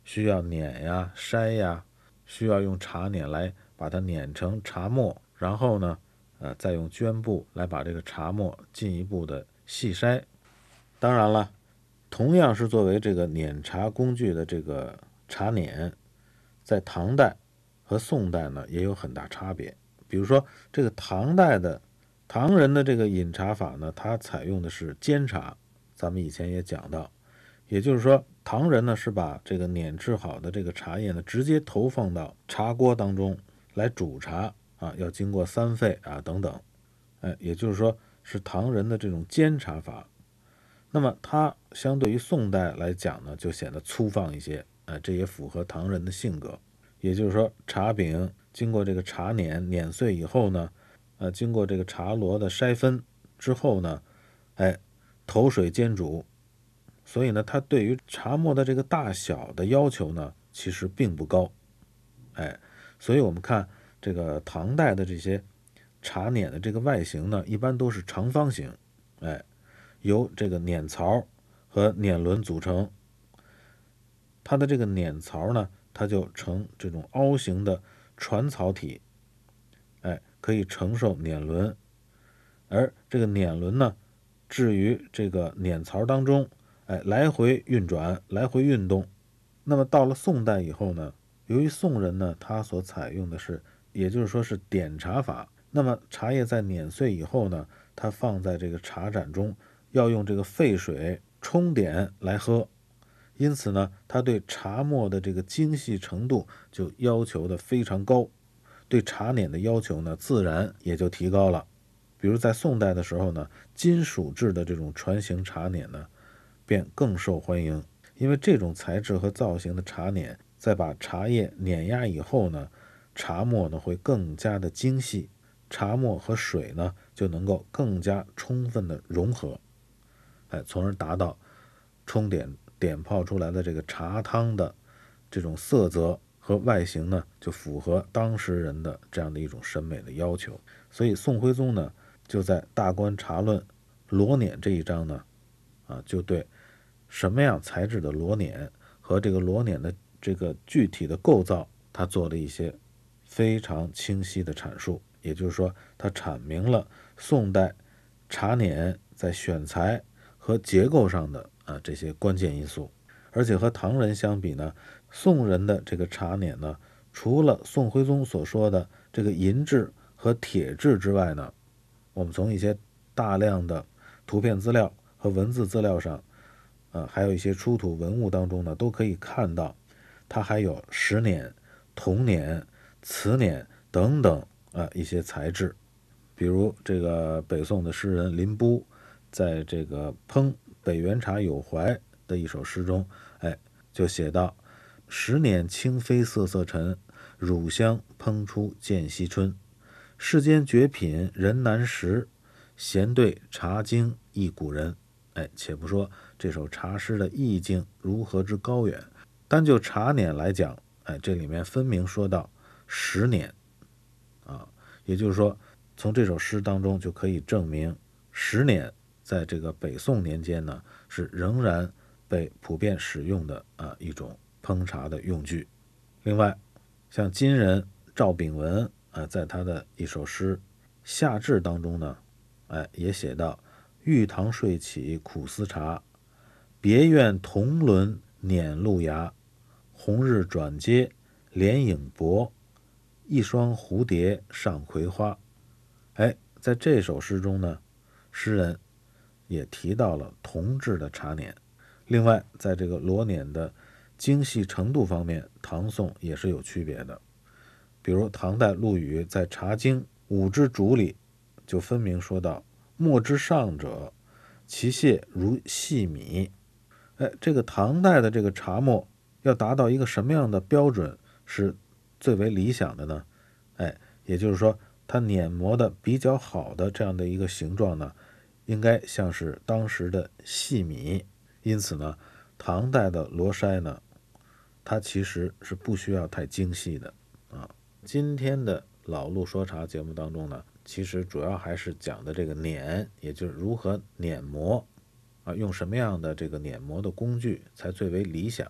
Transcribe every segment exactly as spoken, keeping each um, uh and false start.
需要碾呀、筛呀，需要用茶碾来把它碾成茶末，然后呢，呃，再用绢布来把这个茶末进一步的细筛。当然了，同样是作为这个碾茶工具的这个茶碾，在唐代和宋代呢也有很大差别。比如说，这个唐代的唐人的这个饮茶法呢，它采用的是煎茶，咱们以前也讲到，也就是说，唐人呢是把这个碾制好的这个茶叶呢，直接投放到茶锅当中来煮茶啊，要经过三沸啊等等，哎，也就是说是唐人的这种煎茶法。那么它相对于宋代来讲呢，就显得粗放一些，呃，这也符合唐人的性格。也就是说，茶饼经过这个茶碾碾碎以后呢，呃，经过这个茶罗的筛分之后呢，哎，投水煎煮。所以呢，它对于茶末的这个大小的要求呢，其实并不高。哎，所以我们看这个唐代的这些茶碾的这个外形呢，一般都是长方形，哎，由这个碾槽和碾轮组成。它的这个碾槽呢，它就呈这种凹形的传槽体，哎，可以承受碾轮。而这个碾轮呢，置于这个碾槽当中，哎，来回运转，来回运动。那么到了宋代以后呢，由于宋人呢，他所采用的是，也就是说是点茶法。那么茶叶在碾碎以后呢，它放在这个茶盏中，要用这个沸水冲点来喝。因此呢，它对茶末的这个精细程度就要求的非常高，对茶碾的要求呢，自然也就提高了。比如在宋代的时候呢，金属制的这种船形茶碾呢，便更受欢迎。因为这种材质和造型的茶碾，在把茶叶碾压以后呢，茶末呢会更加的精细，茶末和水呢就能够更加充分的融合，哎，从而达到冲点点泡出来的这个茶汤的这种色泽和外形呢，就符合当时人的这样的一种审美的要求。所以宋徽宗呢，就在《大观茶论》螺碾这一章呢，啊，就对什么样材质的螺碾和这个螺碾的这个具体的构造，他做了一些非常清晰的阐述。也就是说，他阐明了宋代茶碾在选材和结构上的啊这些关键因素。而且和唐人相比呢，宋人的这个茶碾呢，除了宋徽宗所说的这个银质和铁质之外呢，我们从一些大量的图片资料和文字资料上，呃，还有一些出土文物当中呢，都可以看到，它还有石碾、铜碾、瓷碾等等啊一些材质。比如这个北宋的诗人林逋，在这个烹北元茶有怀的一首诗中，哎，就写道：十碾轻飞瑟瑟尘，乳香烹出见西春。世间绝品人难识，闲对茶经一古人。哎，且不说这首茶诗的意境如何之高远，单就茶碾来讲，哎，这里面分明说到十碾啊，也就是说，从这首诗当中就可以证明，十碾在这个北宋年间呢，是仍然被普遍使用的啊一种烹茶的用具。另外，像今人赵秉文啊，在他的一首诗《夏至》当中呢，哎，也写到：玉堂睡起苦思茶，别院铜轮碾露芽。红日转接连影薄，一双蝴蝶上葵花。哎，在这首诗中呢，诗人也提到了铜制的茶碾。另外，在这个螺碾的精细程度方面，唐宋也是有区别的。比如唐代陆羽在《茶经·五之主》里就分明说到：墨之上者，其屑如细米。哎，这个唐代的这个茶末要达到一个什么样的标准是最为理想的呢？哎，也就是说，它碾磨的比较好的这样的一个形状呢，应该像是当时的细米。因此呢，唐代的螺筛呢，它其实是不需要太精细的啊。今天的老陆说茶节目当中呢，其实主要还是讲的这个碾，也就是如何碾磨啊，用什么样的这个碾磨的工具才最为理想。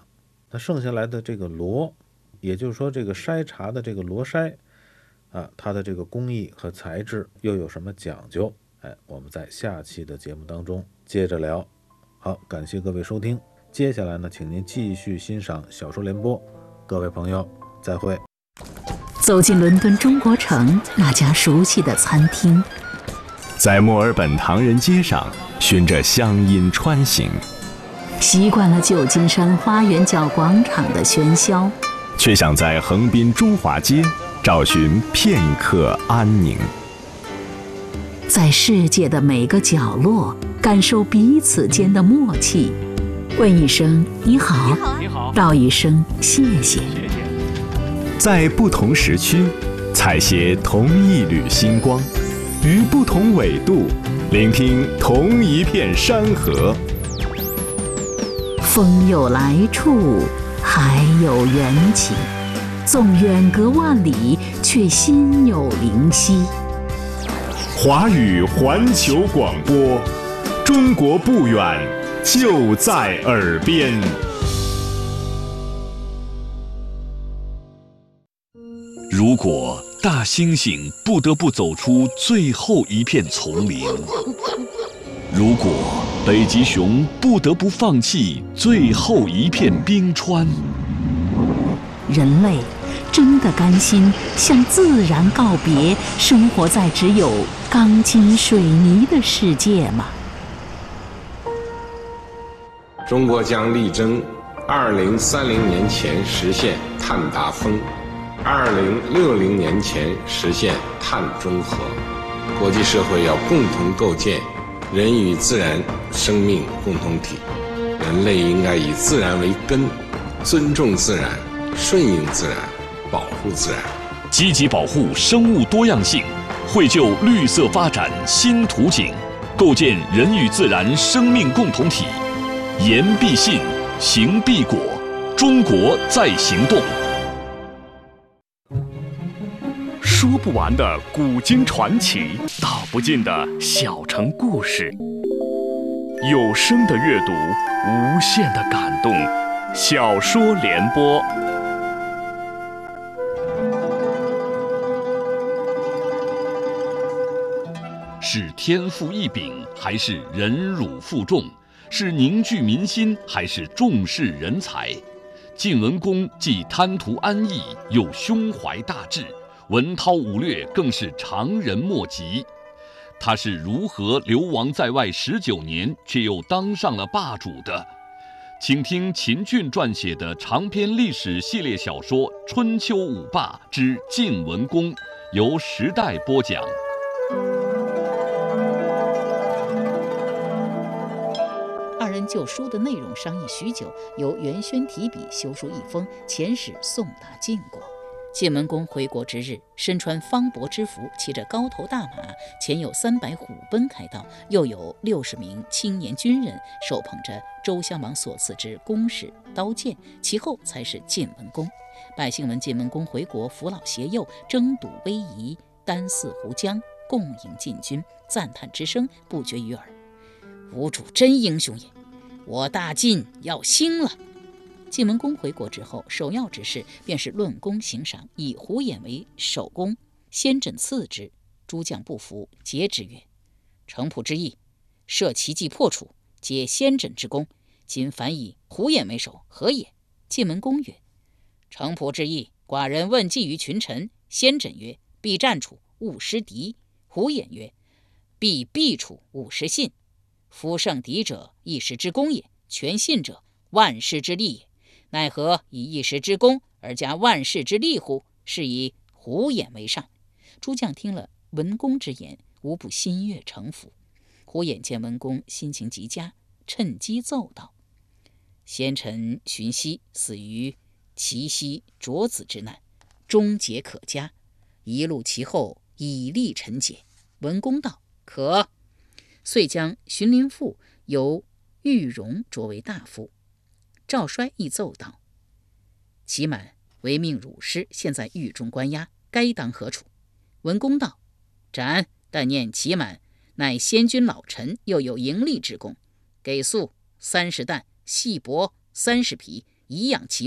那剩下来的这个罗，也就是说这个筛茶的这个罗筛啊，它的这个工艺和材质又有什么讲究？哎，我们在下期的节目当中接着聊。好，感谢各位收听。接下来呢，请您继续欣赏小说联播。各位朋友，再会。 走进伦敦中国城那家熟悉的餐厅， 在墨尔本唐人街上循着乡音穿行， 习惯了旧金山花园角广场的喧嚣， 却想在横滨中华街找寻片刻安宁。 在世界的每个角落感受彼此间的默契，问一声你好， 你好， 道一声谢谢。 在不同时区采撷同一缕星光，于不同纬度聆听同一片山河。 风有来处，海有缘起，纵远隔万里，却心有灵犀。 华语环球广播，中国不远，就在耳边。 如果大猩猩不得不走出最后一片丛林，如果北极熊不得不放弃最后一片冰川， 人类真的甘心向自然告别，生活在只有钢筋水泥的世界吗？ 中国将力争二零三零年前实现碳达峰，二零六零年前实现碳中和。国际社会要共同构建人与自然生命共同体，人类应该以自然为根，尊重自然，顺应自然，保护自然， 积极保护生物多样性，绘就绿色发展新图景，构建人与自然生命共同体。言必信，行必果，中国在行动。 说不完的古今传奇，道不尽的小城故事，有声的阅读，无限的感动。小说联播。 是天赋异禀，还是忍辱负重？是凝聚民心，还是重视人才？晋文公既贪图安逸，又胸怀大志，文韬武略更是常人莫及。他是如何流亡在外十九年，却又当上了霸主的？请听秦俊撰写的长篇历史系列小说《春秋五霸之晋文公》，由时代播讲。 二人就书的内容商议许久，由袁轩提笔修书一封，遣使送达晋国。晋文公回国之日，身穿方伯之服，骑着高头大马，前有三百虎贲开道，又有六十名青年军人手捧着周襄王所赐之弓矢、刀剑，其后才是晋文公。百姓闻晋文公回国，扶老携幼，争睹威仪，单泗湖江，共迎晋军，赞叹之声不绝于耳。吾主真英雄也，我大晋要兴了。晋文公回国之后，首要之事便是论功行赏，以胡偃为首功，先轸次之。诸将不服，诘之曰：程普之意，设奇计破楚，皆先轸之功，今反以胡偃为首，何也？晋文公曰：程普之意，寡人问计于群臣，先轸曰：必战楚，勿失敌。胡偃曰：必避楚，勿失信。夫胜敌者，一时之功也；全信者，万世之利也。奈何以一时之功而加万世之利乎？是以胡偃为上。诸将听了文公之言，无不心悦诚服。胡偃见文公心情极佳，趁机奏道：先臣荀息死于齐西卓子之难，终节可嘉，一路其后，以力臣节。文公道：可。遂将荀林父由玉荣擢为大夫。赵衰亦奏道：齐满违命辱师，现在狱中关押，该当何处？文公道：斩！但念齐满乃先君老臣，又有盈利之功，给粟三十担，细帛三十匹， 颐养其